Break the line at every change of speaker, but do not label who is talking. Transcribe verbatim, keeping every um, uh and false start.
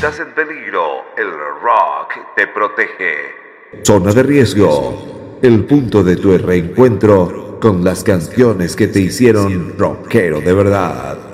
estás en peligro, el rock te protege.
Zona de riesgo, el punto de tu reencuentro con las canciones que te hicieron rockero de verdad.